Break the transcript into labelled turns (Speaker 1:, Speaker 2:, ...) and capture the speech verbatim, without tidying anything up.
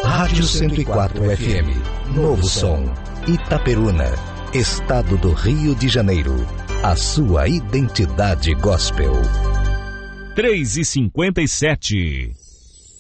Speaker 1: Rádio cento e quatro F M. Novo som. Itaperuna, Estado do Rio de Janeiro. A sua identidade gospel.
Speaker 2: três e cinquenta e sete.